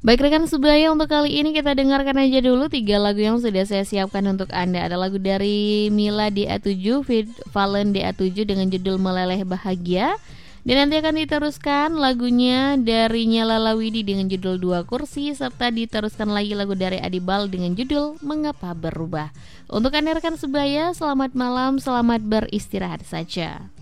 Baik rekan sebaya, untuk kali ini kita dengarkan aja dulu 3 lagu yang sudah saya siapkan untuk Anda. Ada lagu dari Mila DA7, Fit Valen DA7 dengan judul Meleleh Bahagia. Dan nanti akan diteruskan lagunya dari Nyala Lawidi dengan judul Dua Kursi, serta diteruskan lagi lagu dari Adibal dengan judul Mengapa Berubah. Untuk Anda rekan sebaya, selamat malam, selamat beristirahat saja.